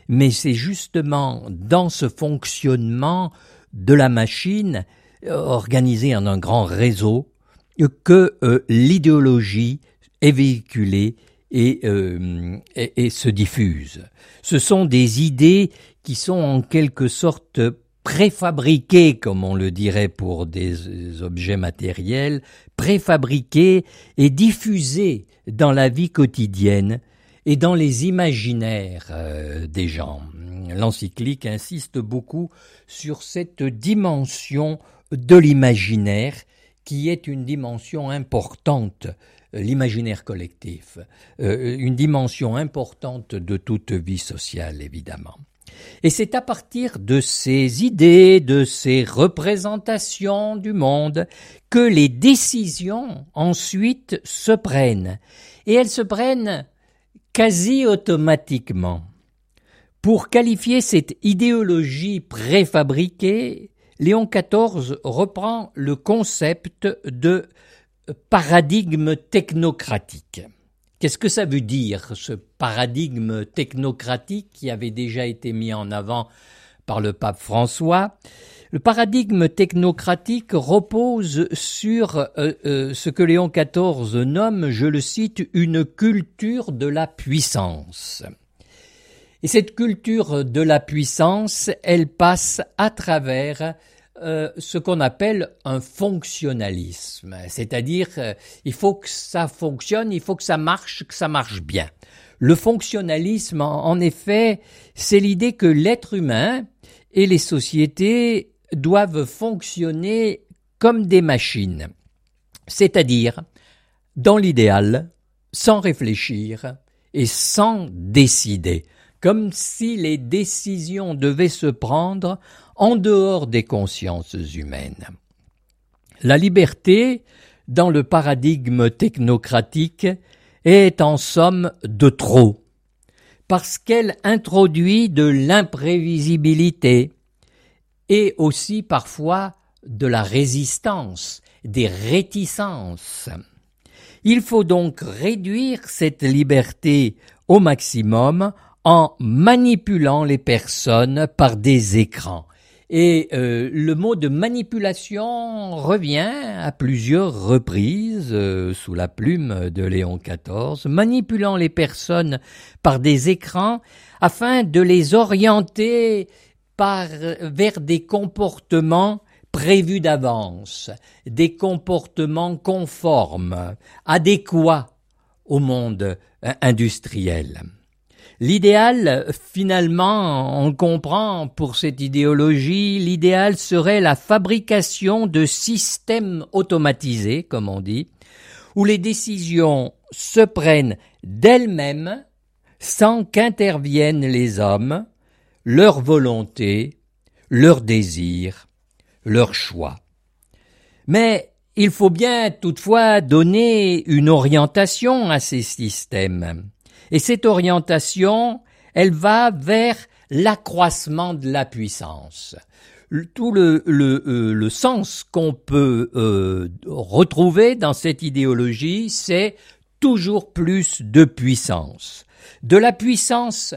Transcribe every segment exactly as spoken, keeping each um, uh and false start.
mais c'est justement dans ce fonctionnement de la machine, organisée en un grand réseau, que euh, l'idéologie est véhiculée et, euh, et, et se diffuse. Ce sont des idées qui sont en quelque sorte préfabriquées, comme on le dirait pour des objets matériels, préfabriquées et diffusées dans la vie quotidienne et dans les imaginaires euh, des gens. L'encyclique insiste beaucoup sur cette dimension de l'imaginaire qui est une dimension importante, l'imaginaire collectif, euh, une dimension importante de toute vie sociale, évidemment. Et c'est à partir de ces idées, de ces représentations du monde, que les décisions ensuite se prennent. Et elles se prennent quasi automatiquement. Pour qualifier cette idéologie préfabriquée, Léon quatorze reprend le concept de paradigme technocratique. Qu'est-ce que ça veut dire, ce paradigme technocratique qui avait déjà été mis en avant par le pape François? Le paradigme technocratique repose sur euh, euh, ce que Léon quatorze nomme, je le cite, une culture de la puissance. Et cette culture de la puissance, elle passe à travers euh, ce qu'on appelle un fonctionnalisme. C'est-à-dire, euh, il faut que ça fonctionne, il faut que ça marche, que ça marche bien. Le fonctionnalisme, en, en effet, c'est l'idée que l'être humain et les sociétés doivent fonctionner comme des machines. C'est-à-dire, dans l'idéal, sans réfléchir et sans décider. Comme si les décisions devaient se prendre en dehors des consciences humaines. La liberté, dans le paradigme technocratique, est en somme de trop, parce qu'elle introduit de l'imprévisibilité et aussi parfois de la résistance, des réticences. Il faut donc réduire cette liberté au maximum en manipulant les personnes par des écrans. Et euh, le mot de manipulation revient à plusieurs reprises euh, sous la plume de Léon quatorze, manipulant les personnes par des écrans afin de les orienter par, vers des comportements prévus d'avance, des comportements conformes, adéquats au monde industriel. L'idéal, finalement, on comprend pour cette idéologie, l'idéal serait la fabrication de systèmes automatisés, comme on dit, où les décisions se prennent d'elles-mêmes sans qu'interviennent les hommes, leur volonté, leurs désirs, leurs choix. Mais il faut bien toutefois donner une orientation à ces systèmes. Et cette orientation, elle va vers l'accroissement de la puissance. Tout le, le, euh, le sens qu'on peut euh, retrouver dans cette idéologie, c'est toujours plus de puissance. De la puissance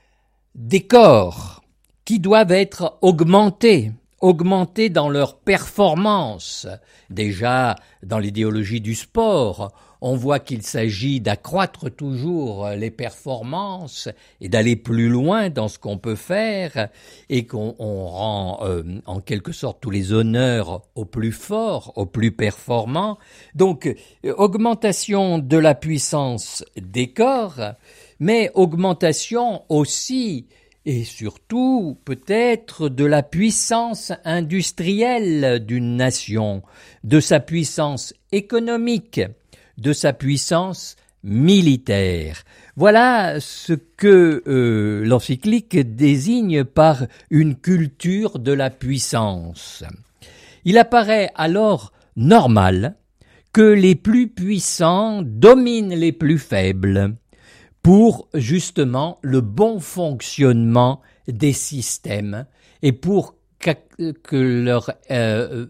des corps qui doivent être augmentés, augmentés dans leur performance. Déjà, dans l'idéologie du sport, on voit qu'il s'agit d'accroître toujours les performances et d'aller plus loin dans ce qu'on peut faire et qu'on on rend euh, en quelque sorte tous les honneurs aux plus forts, aux plus performants. Donc, augmentation de la puissance des corps, mais augmentation aussi et surtout peut-être de la puissance industrielle d'une nation, de sa puissance économique, de sa puissance militaire. Voilà ce que euh, l'encyclique désigne par une culture de la puissance. Il apparaît alors normal que les plus puissants dominent les plus faibles pour justement le bon fonctionnement des systèmes et pour que, que leur euh,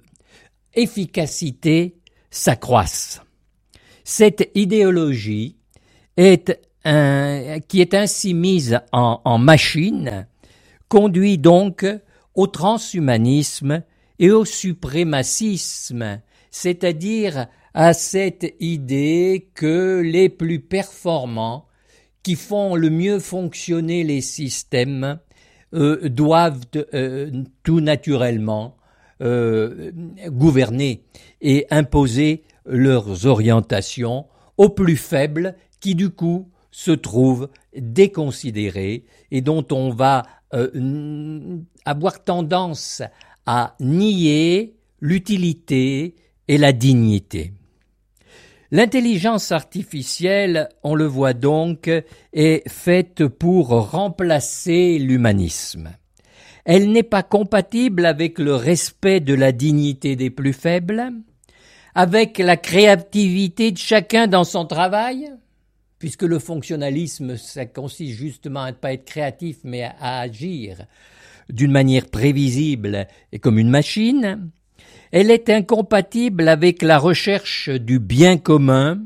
efficacité s'accroisse. Cette idéologie est un, qui est ainsi mise en, en machine, conduit donc au transhumanisme et au suprémacisme, c'est-à-dire à cette idée que les plus performants, qui font le mieux fonctionner les systèmes, euh, doivent euh, tout naturellement euh, gouverner et imposer leurs orientations aux plus faibles qui du coup se trouvent déconsidérés et dont on va euh, avoir tendance à nier l'utilité et la dignité. L'intelligence artificielle, on le voit donc, est faite pour remplacer l'humanisme. Elle n'est pas compatible avec le respect de la dignité des plus faibles, avec la créativité de chacun dans son travail, puisque le fonctionnalisme, ça consiste justement à ne pas être créatif, mais à, à agir d'une manière prévisible et comme une machine. Elle est incompatible avec la recherche du bien commun,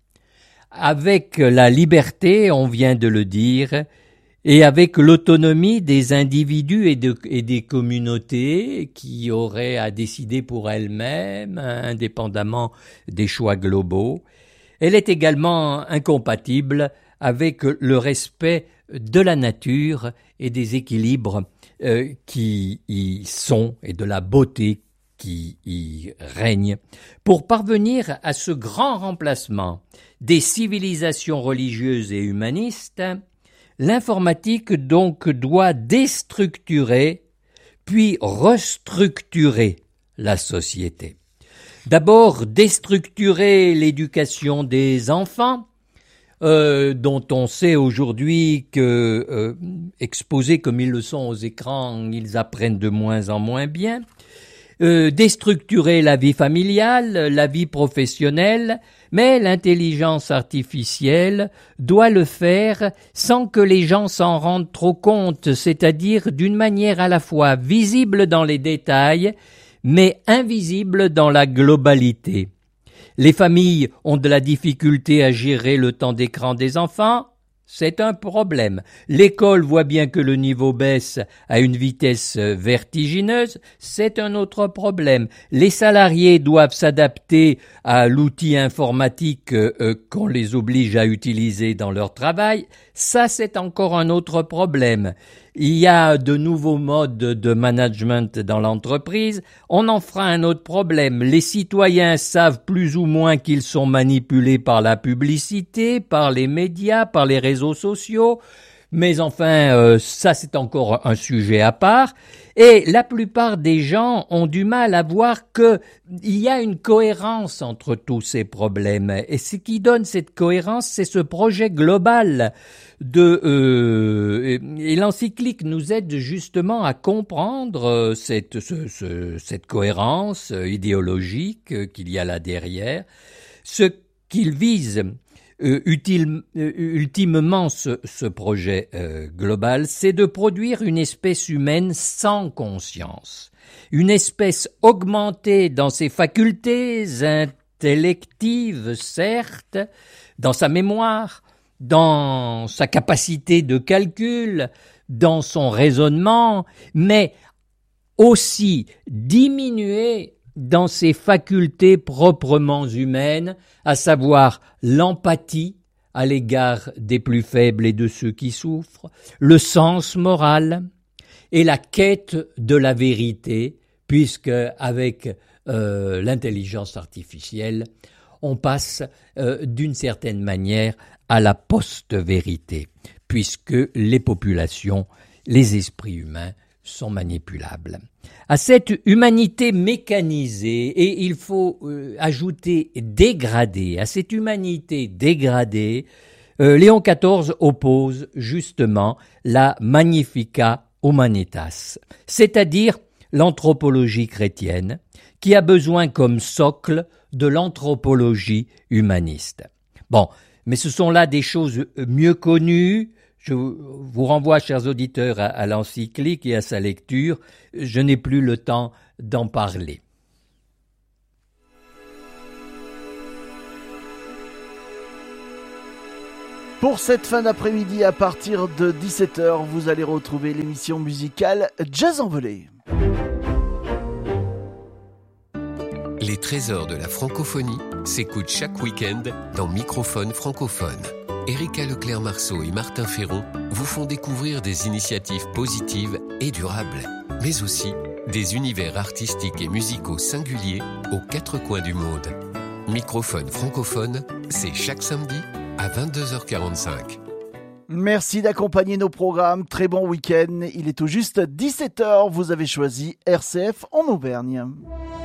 avec la liberté, on vient de le dire, et avec l'autonomie des individus et, de, et des communautés qui auraient à décider pour elles-mêmes, indépendamment des choix globaux. Elle est également incompatible avec le respect de la nature et des équilibres euh, qui y sont et de la beauté qui y règne. Pour parvenir à ce grand remplacement des civilisations religieuses et humanistes, l'informatique donc doit déstructurer puis restructurer la société. D'abord, déstructurer l'éducation des enfants, euh, dont on sait aujourd'hui que, euh, exposés comme ils le sont aux écrans, ils apprennent de moins en moins bien. Euh, déstructurer la vie familiale, la vie professionnelle, mais l'intelligence artificielle doit le faire sans que les gens s'en rendent trop compte, c'est-à-dire d'une manière à la fois visible dans les détails, mais invisible dans la globalité. Les familles ont de la difficulté à gérer le temps d'écran des enfants, c'est un problème. L'école voit bien que le niveau baisse à une vitesse vertigineuse, c'est un autre problème. Les salariés doivent s'adapter à l'outil informatique euh, qu'on les oblige à utiliser dans leur travail, ça c'est encore un autre problème. Il y a de nouveaux modes de management dans l'entreprise, on en fera un autre problème. Les citoyens savent plus ou moins qu'ils sont manipulés par la publicité, par les médias, par les réseaux sociaux, mais enfin, euh, ça c'est encore un sujet à part. Et la plupart des gens ont du mal à voir qu'il y a une cohérence entre tous ces problèmes. Et ce qui donne cette cohérence, c'est ce projet global de euh, et l'encyclique nous aide justement à comprendre cette, ce, ce, cette cohérence idéologique qu'il y a là derrière. Ce qu'il vise euh, utile, euh, ultimement ce, ce projet euh, global, c'est de produire une espèce humaine sans conscience, une espèce augmentée dans ses facultés intellectives, certes, dans sa mémoire, dans sa capacité de calcul, dans son raisonnement, mais aussi diminuer dans ses facultés proprement humaines, à savoir l'empathie à l'égard des plus faibles et de ceux qui souffrent, le sens moral et la quête de la vérité, puisque avec euh, l'intelligence artificielle, on passe euh, d'une certaine manière à la post-vérité, puisque les populations, les esprits humains sont manipulables. À cette humanité mécanisée, et il faut euh, ajouter dégradée, à cette humanité dégradée, euh, Léon quatorze oppose justement la Magnificat Humanitas, c'est-à-dire l'anthropologie chrétienne, qui a besoin comme socle de l'anthropologie humaniste. Bon, mais ce sont là des choses mieux connues. Je vous renvoie, chers auditeurs, à, à l'encyclique et à sa lecture. Je n'ai plus le temps d'en parler. Pour cette fin d'après-midi, à partir de dix-sept heures, vous allez retrouver l'émission musicale Jazz Envolé. Les trésors de la francophonie s'écoutent chaque week-end dans Microphone francophone. Erika Leclerc-Marceau et Martin Ferron vous font découvrir des initiatives positives et durables, mais aussi des univers artistiques et musicaux singuliers aux quatre coins du monde. Microphone francophone, c'est chaque samedi à vingt-deux heures quarante-cinq. Merci d'accompagner nos programmes. Très bon week-end. Il est tout juste dix-sept heures. Vous avez choisi R C F en Auvergne.